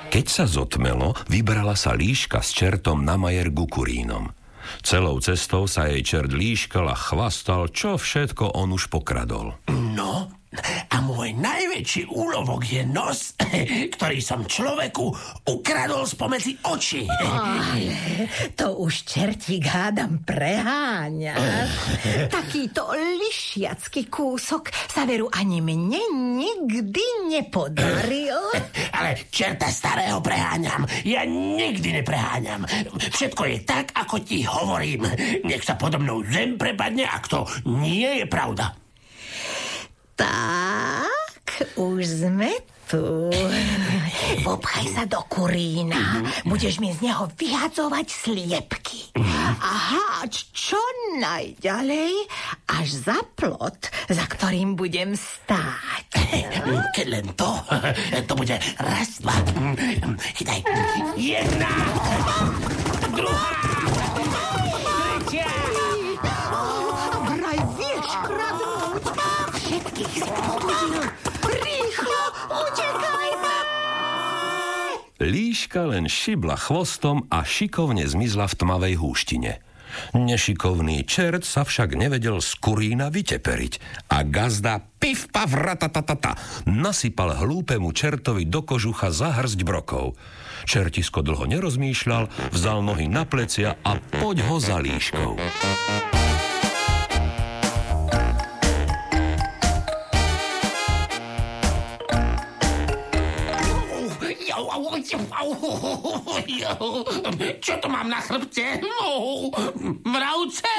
Keď sa zotmelo, vybrala sa líška s čertom na majer ku kurínom. Celou cestou sa jej čert líškal a chvastal, čo všetko on už pokradol. No, a môj najväčší úlovok je nos, ktorý som človeku ukradol spomedzi očí. Ale to už čertík hádam preháňa. Takýto lišiacký kúsok sa veru ani mne nikdy nepodaril. Ale čerta starého preháňam. Ja nikdy nepreháňam. Všetko je tak, ako ti hovorím. Nech sa podo mnou zem prepadne, ak to nie je pravda. Tak, už sme tu. Popchaj sa do kurína. Budeš mi z neho vyhadzovať sliepky. A háč čo najďalej, až za plot, za ktorým budem stáť. Keď len to bude raz, dva. Chytaj. Jedna, druhá, tretia. Vraj vieš kradnúť. Všetkých si pobudil. Rýchlo, utekajme! Líška len šibla chvostom a šikovne zmizla v tmavej húštine. Nešikovný čert sa však nevedel z kurína vyteperiť a gazda pif paf ratatatata nasypal hlúpemu čertovi do kožucha za hrsť brokov. Čertisko dlho nerozmýšľal, vzal nohy na plecia a poď ho za líškou. Čo to mám na chrbte? Mravce?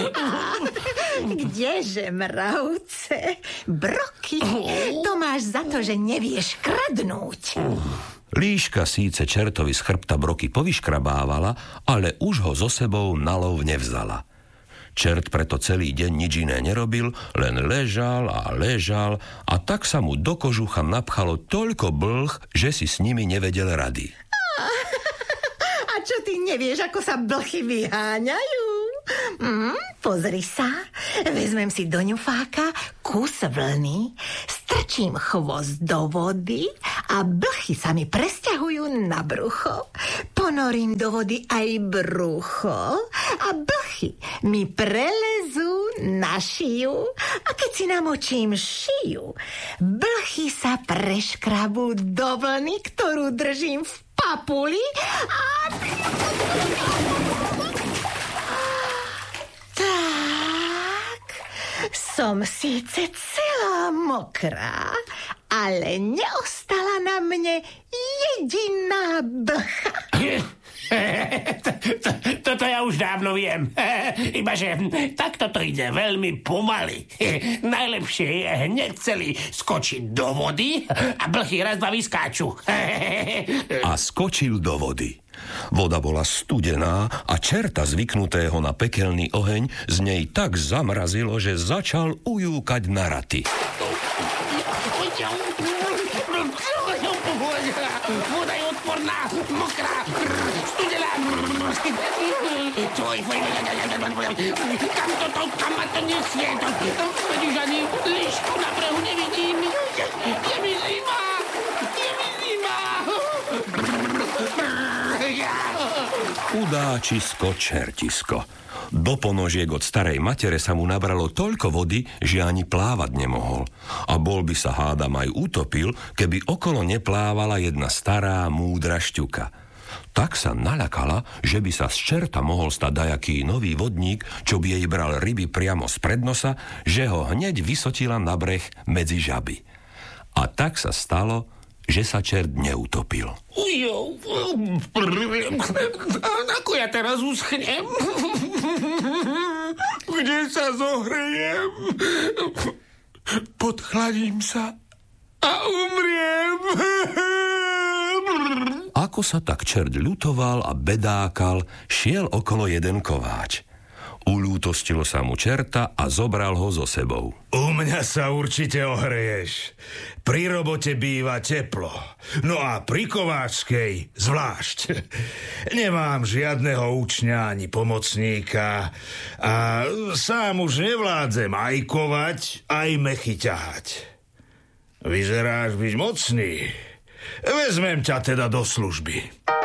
Kdeže mravce? Broky? To máš za to, že nevieš kradnúť. Líška síce čertovi z chrbta broky povyškrabávala, ale už ho so sebou na lov nevzala. Čert preto celý deň nič iné nerobil, len ležal a tak sa mu do kožucha napchalo toľko blh, že si s nimi nevedel rady. A čo ty nevieš, ako sa blchy vyháňajú? Pozri sa, vezmem si do ňufáka kus vlny, strčím chvost do vody a blchy sa mi presťahujú na brucho. Ponorím do vody aj brucho a blchy mi prelezú na šiju a keď si namočím šiju, blchy sa preškrabú do vlny, ktorú držím v papuli a... Tak, som síce celá mokrá, ale neostala na mne jediná blcha. Toto ja už dávno viem. Ibaže takto to ide veľmi pomaly. Najlepšie je hneď celý skočiť do vody a blchy raz, dva vyskáču. A skočil do vody. Voda bola studená a čerta zvyknutého na pekelný oheň z nej tak zamrazilo, že začal ujúkať na raty. Voda je odporná, mokrá, studená. Kam ma to nesie? Vidíš, ani líšku na brehu nevidím. Je mi zima. Chudáčisko čertisko. Do ponožiek od starej matere sa mu nabralo toľko vody, že ani plávať nemohol. A bol by sa hádam aj utopil, keby okolo neplávala jedna stará múdra šťuka. Tak sa naľakala, že by sa z čerta mohol stať dajaký nový vodník, čo by jej bral ryby priamo spred nosa, že ho hneď vysotila na breh medzi žaby. A tak sa stalo, že sa čert neutopil. Ako ja teraz uschnem? Kde sa zohrejem? Podchladím sa a umriem. Ako sa tak čert ľutoval a bedákal, šiel okolo jeden kováč. Uľútostilo sa mu čerta a zobral ho so sebou. U mňa sa určite ohreješ. Pri robote býva teplo. No a pri kováčskej zvlášť. Nemám žiadneho učňa ani pomocníka a sám už nevládzem aj kovať, aj mechy ťahať. Vyzeráš byť mocný. Vezmem ťa teda do služby.